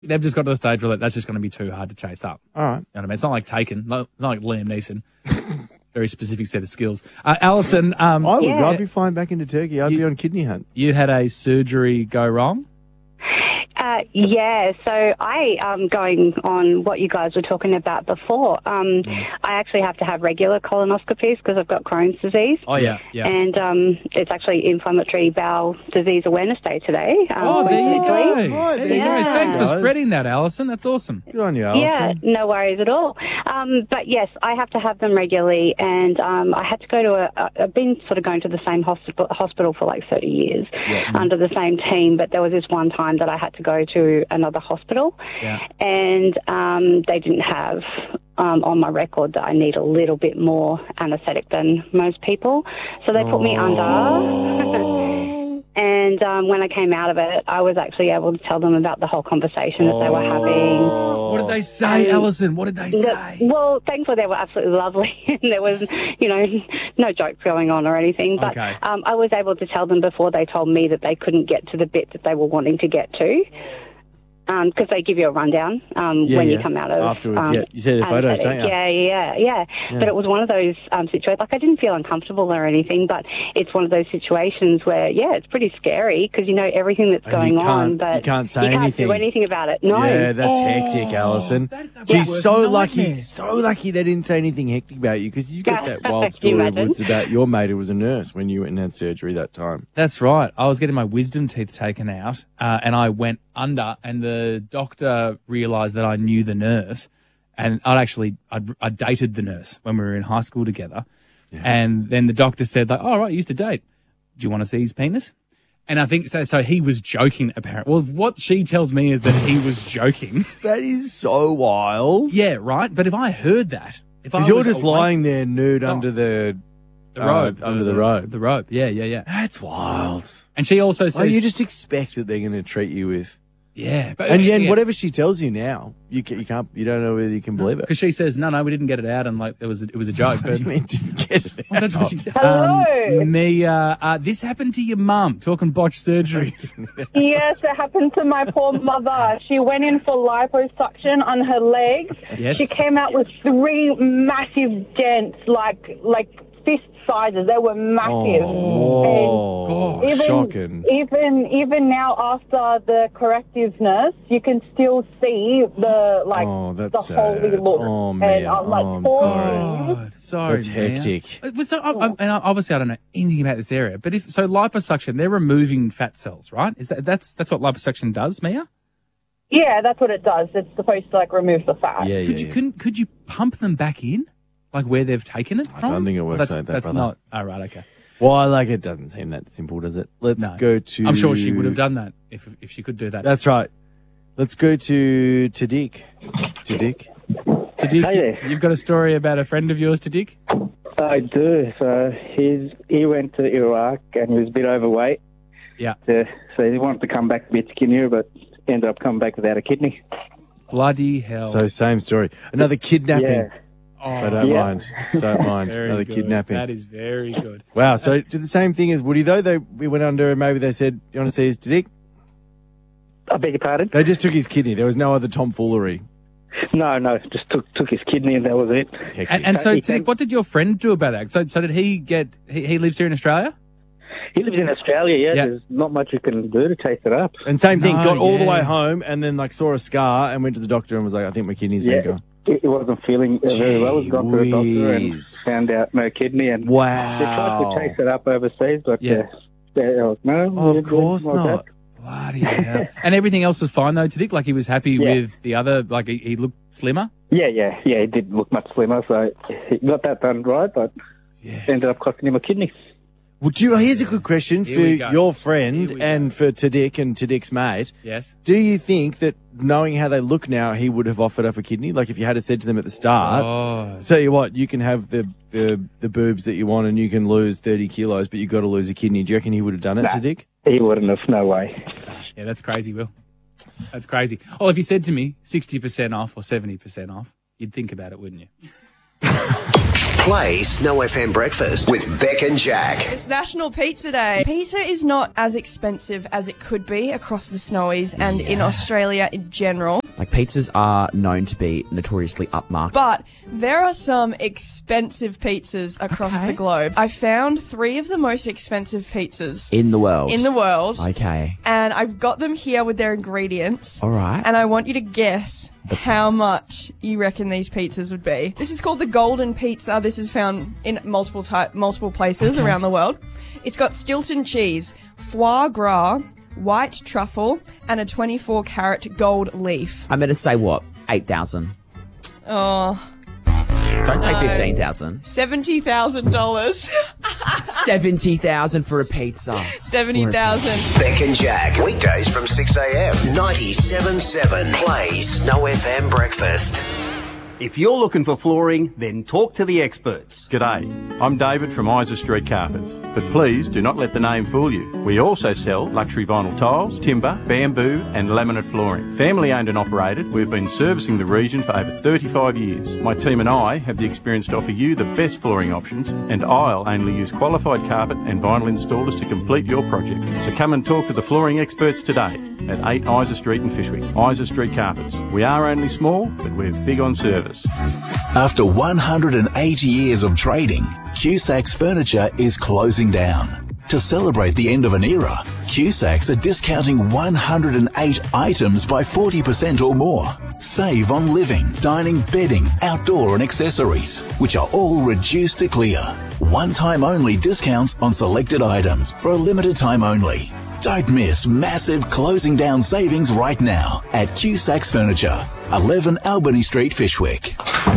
They've just got to the stage where that's just going to be too hard to chase up. All right. You know what I mean? It's not like Taken, not like Liam Neeson. Very specific set of skills. Alison, I'd be flying back into Turkey. I'd be on kidney hunt. You had a surgery go wrong? Yeah, so going on what you guys were talking about before, I actually have to have regular colonoscopies because I've got Crohn's disease. Oh, yeah. And it's actually Inflammatory Bowel Disease Awareness Day today. There you go. There you go. Thanks for guys. spreading that, Alison. That's awesome. Good on you, Alison. Yeah, no worries at all. But yes, I have to have them regularly, and I had to go to I've been sort of going to the same hospital for like 30 years under the same team, but there was this one time that I had to go to another hospital, and they didn't have on my record that I need a little bit more anaesthetic than most people, so they put me under. And when I came out of it, I was actually able to tell them about the whole conversation that they were having. What did they say, Alison? What did they say? Well, thankfully they were absolutely lovely. There was, no jokes going on or anything. But Okay. I was able to tell them before they told me that they couldn't get to the bit that they were wanting to get to. Because they give you a rundown when you come out of afterwards. You see the photos, don't you? Yeah. But it was one of those situations. Like I didn't feel uncomfortable or anything, but it's one of those situations where it's pretty scary because you know everything that's going on, but you can't say anything. You can't do anything about it. No. Yeah, that's hectic, Alison. She's so lucky. So lucky they didn't say anything hectic about you because you got that wild Can you story of imagine? Woods about your mate who was a nurse when you went and had surgery that time. That's right. I was getting my wisdom teeth taken out, and I went under, and the doctor realised that I knew the nurse, and I dated the nurse when we were in high school together, and then the doctor said, like, "Oh, right, you used to date. Do you want to see his penis?" And I think so he was joking, apparently. Well, what she tells me is that he was joking. That is so wild. Yeah, right? But if I heard that... Because you're just lying there nude under the robe. under the robe. The robe, yeah. That's wild. And she also says... Oh, you just expect that they're going to treat you with... Yeah. But, And whatever she tells you now, you can't. You don't know whether you can believe it. Because she says, no, we didn't get it out, and like it was a joke. But You mean didn't get it well, out? that's what she said. Hello. Mia, this happened to your mum, talking botched surgeries. Yes, it happened to my poor mother. She went in for liposuction on her legs. Yes. She came out with 3 massive dents, like fist sizes. They were massive. Oh, And shocking. even now after the correctiveness, you can still see the that's the holy sad. look. Oh, and man. I'm like, I'm poor sorry. you. God, sorry, That's Mia. hectic. And obviously I don't know anything about this area, but so liposuction, they're removing fat cells, right? Is that's what liposuction does, Mia? Yeah, that's what it does. It's supposed to remove the fat. Yeah, Could you pump them back in, like where they've taken it from? I don't think it works That's like that, That's brother. not. Oh, right, okay. Well, it doesn't seem that simple, does it? Let's No. go to... I'm sure she would have done that if she could do that. That's right. Let's go to Dick. To Dick. So Dick, Hey there. you've got a story about a friend of yours, to Dick? I do. So he went to Iraq and he was a bit overweight. Yeah. So he wanted to come back a bit skinnier, but ended up coming back without a kidney. Bloody hell. So same story. Another kidnapping. Yeah. I don't Yeah. mind. Don't mind. Very Another good. kidnapping. That is very good. Wow. So did the same thing as Woody though. We went under and maybe they said, "You want to see his dick?" I beg your pardon? They just took his kidney. There was no other tomfoolery. No, just took his kidney and that was it. Hectic. And so, He Dick, what did your friend do about that? So did he get? He lives here in Australia. He lives in Australia, yeah. Yeah. There's not much you can do to chase it up. And same thing. No, Got all the yeah. way home and then saw a scar and went to the doctor and was like, "I think my kidney's Yeah. gone." He wasn't feeling very well. He's gone to the doctor and whiz. found out no kidney. And Wow. they tried to chase it up overseas, but Yeah. no. Oh, of course like not. that. Bloody hell. And everything else was fine though, to Dick. Like he was happy Yeah. with the other. Like he looked slimmer. Yeah. He did look much slimmer, so he got that done right, but ended up costing him a kidney. Would you? Here's a good question Here we for go. your friend Here we and go. for Dick and Dick's mate. Yes. Do you think that knowing how they look now, he would have offered up a kidney? Like if you had said to them at the start, Oh. tell you what, you can have the boobs that you want and you can lose 30 kilos, but you've got to lose a kidney. Do you reckon he would have done it to Dick? He wouldn't have, no way. Yeah, that's crazy, Will. That's crazy. Oh, if you said to me 60% off or 70% off, you'd think about it, wouldn't you? Play Snow FM Breakfast with Beck and Jack. It's National Pizza Day. Pizza is not as expensive as it could be across the Snowies and in Australia in general. Like, pizzas are known to be notoriously upmarket. But there are some expensive pizzas across the globe. I found 3 of the most expensive pizzas In the world. Okay. And I've got them here with their ingredients. All right. And I want you to guess how much you reckon these pizzas would be. This is called the Golden Pizza. This is found in multiple places around the world. It's got Stilton cheese, foie gras, white truffle, and a 24-carat gold leaf. I'm going to say what? 8,000. Oh. Don't say 15,000. $70,000. 70,000 for a pizza. 70,000. Beck and Jack. Weekdays from 6 a.m. 97.7. Play Snow FM Breakfast. If you're looking for flooring, then talk to the experts. G'day, I'm David from Isa Street Carpets, but please do not let the name fool you. We also sell luxury vinyl tiles, timber, bamboo and laminate flooring. Family owned and operated, we've been servicing the region for over 35 years. My team and I have the experience to offer you the best flooring options, and I'll only use qualified carpet and vinyl installers to complete your project. So come and talk to the flooring experts today at 8 Isa Street in Fishwick. Isa Street Carpets. We are only small, but we're big on service. After 180 years of trading, Cusacks Furniture is closing down. To celebrate the end of an era, Cusacks are discounting 108 items by 40% or more. Save on living, dining, bedding, outdoor and accessories, which are all reduced to clear. One-time only discounts on selected items for a limited time only. Don't miss massive closing down savings right now at Cusacks Furniture, 11 Albany Street, Fishwick.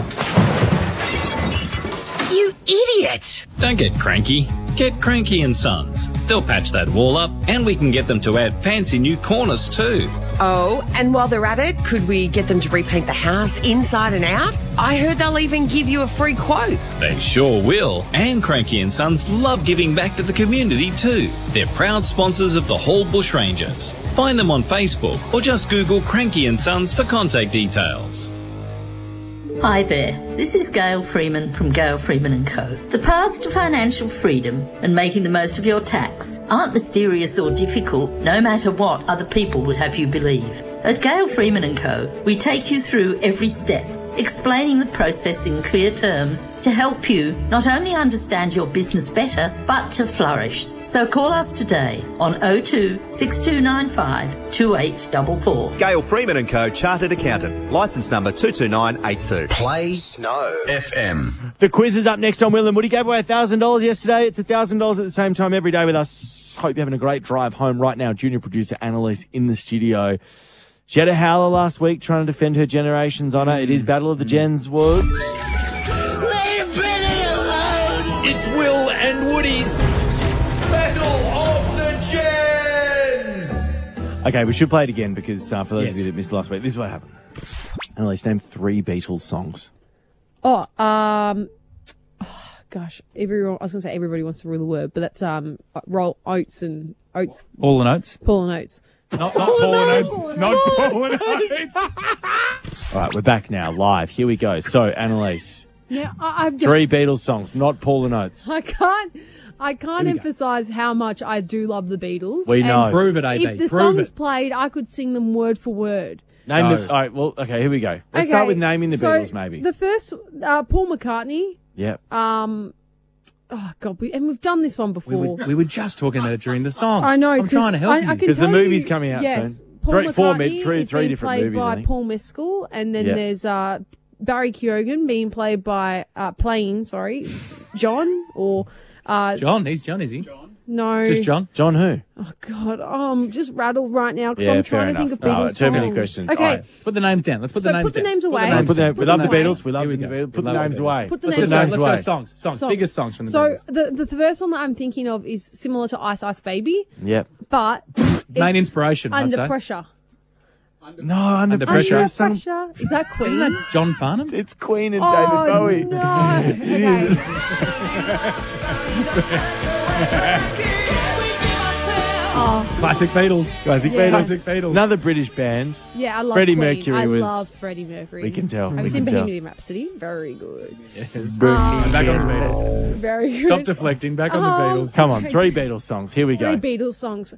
You idiot! Don't get cranky. Get Cranky and Sons. They'll patch that wall up, and we can get them to add fancy new cornice too. Oh, and while they're at it, could we get them to repaint the house inside and out? I heard they'll even give you a free quote. They sure will. And Cranky and Sons love giving back to the community too. They're proud sponsors of the Hall Bushrangers. Find them on Facebook or just Google Cranky and Sons for contact details. Hi there, this is Gail Freeman from Gail Freeman & Co. The paths to financial freedom and making the most of your tax aren't mysterious or difficult, no matter what other people would have you believe. At Gail Freeman & Co, we take you through every step, explaining the process in clear terms to help you not only understand your business better, but to flourish. So call us today on 02 6295 2844. Gail Freeman & Co, Chartered Accountant, licence number 22982. Play Snow FM. The quiz is up next on Will and Woody. Gave away $1,000 yesterday. It's $1,000 at the same time every day with us. Hope you're having a great drive home right now. Junior producer Annalise in the studio. She had a howler last week trying to defend her Generations honour. It is Battle of the Gens Woods. Leave Brennan alone! It's Will and Woody's Battle of the Gens! Okay, we should play it again because for those of you that missed last week, this is what happened. Annalise, name 3 Beatles songs. Gosh, everyone. I was going to say everybody wants to rule the word, but that's Roll Oates and Oates. All and Oates. Paul and Oates. Not Paul and Oates. Not Paul and Oates. All right, we're back now, live. Here we go. So, Annalise, Now, I've 3 Beatles songs, not Paul and Oates. I can't emphasise how much I do love the Beatles. We know. Prove it, AB. If the Prove songs it. played, I could sing them word for word. Name them. All right, well, okay, here we go. Let's start with naming the Beatles, maybe. The first, Paul McCartney. Yep. Oh, God, we've done this one before. We were just talking about it during the song. I know. I'm trying to help you. Because the movie's coming out yes, soon. Paul McCartney Three is being different played movies, I by think. Paul Mescal, and then there's Barry Keoghan being played by John or John. He's John, is he? no, Just John. John who? Oh God, I'm just rattled right now because Yeah, I'm fair trying to think enough. of Beatles Too many songs. questions. Okay, All right. Let's put the names down. Let's put So the names put the down. names away. Put the names We down. love the away. Beatles. We love Here the we go. Beatles. Put the We love names the away. Put the Let's names go. away. Let's go. Songs. Songs. Biggest songs from the So Beatles. the first one that I'm thinking of is similar to Ice Ice Baby, Yep. but Main it's inspiration, I'd Under say. Pressure. No, Under Pressure. Under is some- Pressure. Is that Queen? Isn't that John Farnham? It's Queen and Oh, David Bowie. no. Okay. Oh, Classic Beatles. Classic Yeah. Beatles. Classic Beatles. Another British band. yeah, I love Freddie Queen. Mercury I was- love Freddie Mercury. We can tell. Have we you seen can tell. Bohemian Rhapsody? Very good. Yes. Um, Back on the Beatles. Very good. Stop deflecting. Back on the Beatles. Come on, 3 Beatles songs. Here we go. 3 Beatles songs.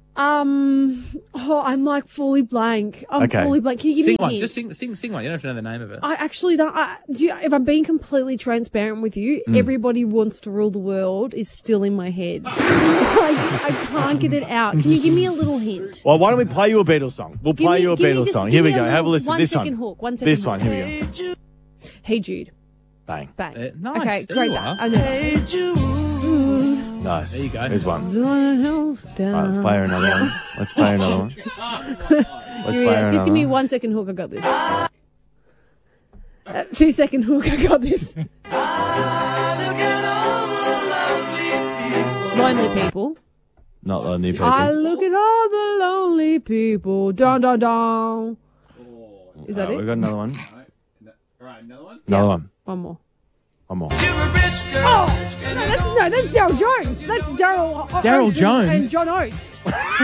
I'm like fully blank. I'm Okay. fully blank. Can you give Sing me a one. hint? Just sing one. You don't have to know the name of it. I actually don't. If I'm being completely transparent with you, Everybody Wants to Rule the World is still in my head. I can't get it out. Can you give me a little hint? Well, why don't we play you a Beatles song? We'll play you a Beatles just- song. give Here me we go. a Have a little listen. This 1 second one. hook. 1 second This hook. one. Here we go. Hey Jude. Bang. Bang. Nice. Okay, There great you that. are. I know. Nice. There you go. Here's one. Down. Right, let's play her another one. Let's play her another one. Let's play her Just give me another 1 second hook. I got this. 2 second hook. I got this. Lonely People. Not Lonely People. I look at all the lonely people. Dun dun dun. Is that We've it? got another one. Right, another one? Another one. One more. One more. Oh no, that's Daryl Jones. That's Daryl Oates Jones? and John Oates.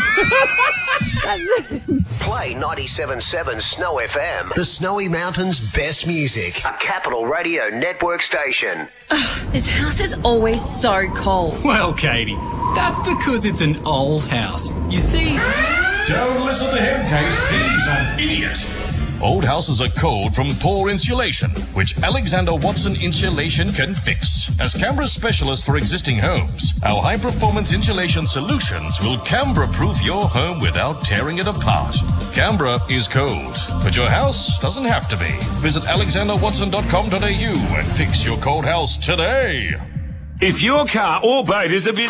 Play 97.7 Snow FM. The Snowy Mountains' best music. A Capital Radio Network station. This house is always so cold. Well, Katie, that's because it's an old house. You see... Don't listen to him, Kate. He's an idiot. Old houses are cold from poor insulation, which Alexander Watson Insulation can fix. As Canberra's specialist for existing homes, our high-performance insulation solutions will Canberra-proof your home without tearing it apart. Canberra is cold, but your house doesn't have to be. Visit alexanderwatson.com.au and fix your cold house today. If your car or boat is a bit...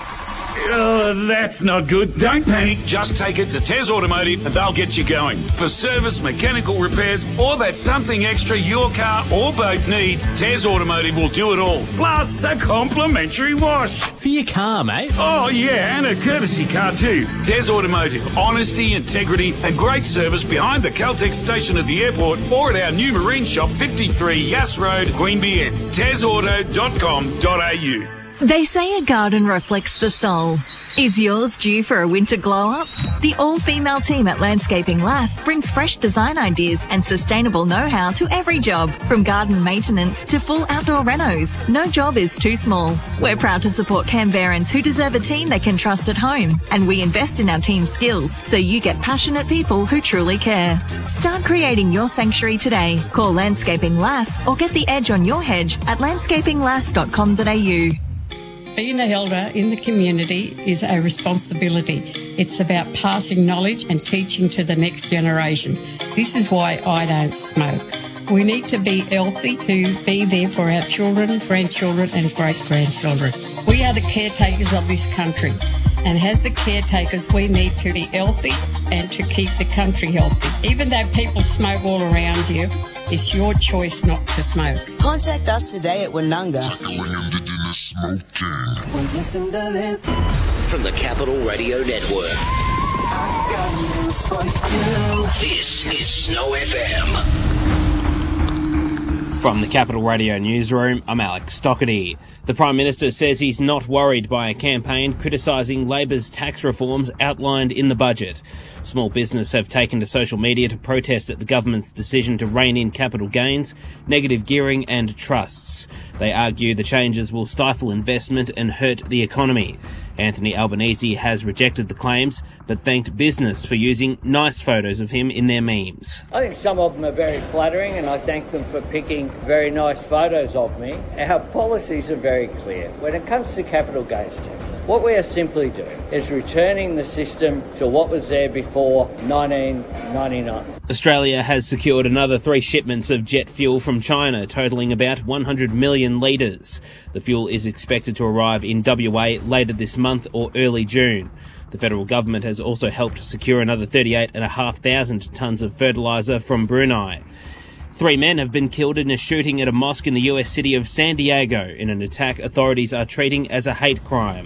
that's not good. Don't panic. Just take it to Tez Automotive and they'll get you going. For service, mechanical repairs, or that something extra your car or boat needs, Tez Automotive will do it all. Plus a complimentary wash. For your car, mate. Oh, yeah, and a courtesy car too. Tez Automotive. Honesty, integrity, and great service behind the Caltex station at the airport or at our new marine shop, 53 Yass Road, Queanbeyan. TezAuto.com.au. They say a garden reflects the soul. Is yours due for a winter glow-up? The all-female team at Landscaping Lass brings fresh design ideas and sustainable know-how to every job, from garden maintenance to full outdoor renos. No job is too small. We're proud to support Canberrans who deserve a team they can trust at home, and we invest in our team skills so you get passionate people who truly care. Start creating your sanctuary today. Call Landscaping Lass or get the edge on your hedge at landscapinglass.com.au. Being an elder in the community is a responsibility. It's about passing knowledge and teaching to the next generation. This is why I don't smoke. We need to be healthy to be there for our children, grandchildren and great-grandchildren. We are the caretakers of this country. And as the caretakers, we need to be healthy and to keep the country healthy. Even though people smoke all around you, it's your choice not to smoke. Contact us today at Woononga. From the Capital Radio Network. This is Snow FM. From the Capital Radio newsroom, I'm Alex Stockerty. The Prime Minister says he's not worried by a campaign criticising Labor's tax reforms outlined in the budget. Small business have taken to social media to protest at the government's decision to rein in capital gains, negative gearing and trusts. They argue the changes will stifle investment and hurt the economy. Anthony Albanese has rejected the claims, but thanked business for using nice photos of him in their memes. I think some of them are very flattering and I thank them for picking very nice photos of me. Our policies are very clear. When it comes to capital gains tax, what we are simply doing is returning the system to what was there before 1999. Australia has secured another 3 shipments of jet fuel from China, totalling about 100 million litres. The fuel is expected to arrive in WA later this month or early June. The federal government has also helped secure another 38,500 tonnes of fertiliser from Brunei. 3 men have been killed in a shooting at a mosque in the US city of San Diego in an attack authorities are treating as a hate crime.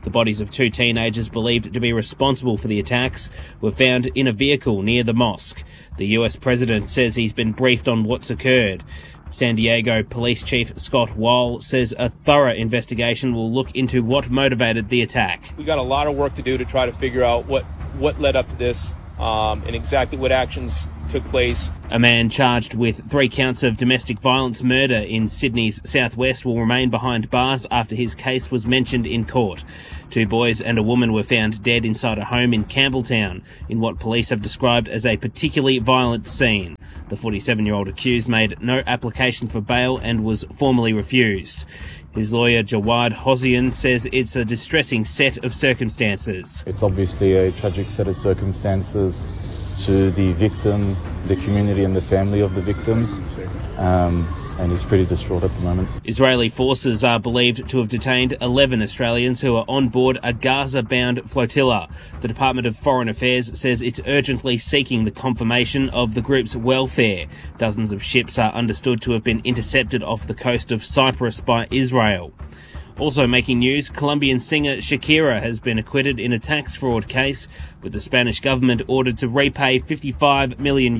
The bodies of 2 teenagers believed to be responsible for the attacks were found in a vehicle near the mosque. The US president says he's been briefed on what's occurred. San Diego Police Chief Scott Wall says a thorough investigation will look into what motivated the attack. We got a lot of work to do to try to figure out what led up to this and exactly what actions took place. A man charged with 3 counts of domestic violence murder in Sydney's southwest will remain behind bars after his case was mentioned in court. 2 boys and a woman were found dead inside a home in Campbelltown in what police have described as a particularly violent scene. The 47-year-old accused made no application for bail and was formally refused. His lawyer, Jawad Hossein, says it's a distressing set of circumstances. It's obviously a tragic set of circumstances to the victim, the community and the family of the victims, and he's pretty distraught at the moment. Israeli forces are believed to have detained 11 Australians who are on board a Gaza-bound flotilla. The Department of Foreign Affairs says it's urgently seeking the confirmation of the group's welfare. Dozens of ships are understood to have been intercepted off the coast of Cyprus by Israel. Also making news, Colombian singer Shakira has been acquitted in a tax fraud case, with the Spanish government ordered to repay €55 million.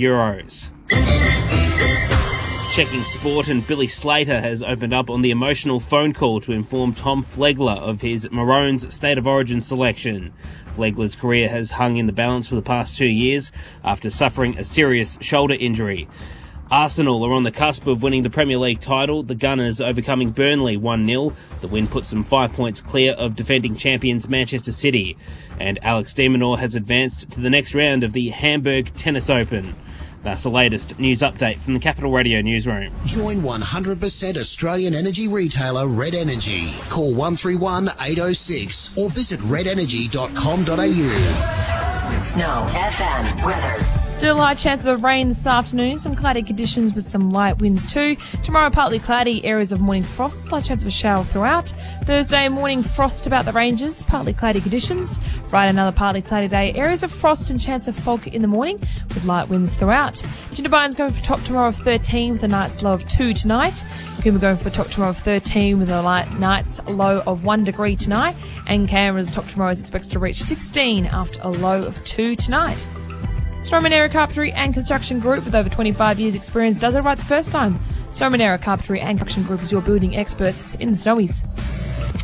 Checking sport, and Billy Slater has opened up on the emotional phone call to inform Tom Flegler of his Maroons State of Origin selection. Flegler's career has hung in the balance for the past 2 years after suffering a serious shoulder injury. Arsenal are on the cusp of winning the Premier League title, the Gunners overcoming Burnley 1-0. The win puts them 5 points clear of defending champions Manchester City. And Alex de Minaur has advanced to the next round of the Hamburg Tennis Open. That's the latest news update from the Capital Radio newsroom. Join 100% Australian energy retailer Red Energy. Call 131 806 or visit redenergy.com.au. Snow FM weather. Still high chances of rain this afternoon, some cloudy conditions with some light winds too. Tomorrow partly cloudy, areas of morning frost, slight chance of a shower throughout. Thursday morning frost about the ranges, partly cloudy conditions. Friday another partly cloudy day, areas of frost and chance of fog in the morning with light winds throughout. Jindabyne's going for top tomorrow of 13 with a night's low of 2 tonight. Coombe going for top tomorrow of 13 with a night's low of 1 degree tonight. And Canberra's top tomorrow is expected to reach 16 after a low of 2 tonight. Stroman Era Carpentry and Construction Group, with over 25 years experience, does it right the first time. Stroman Era Carpentry and Construction Group is your building experts in the Snowies.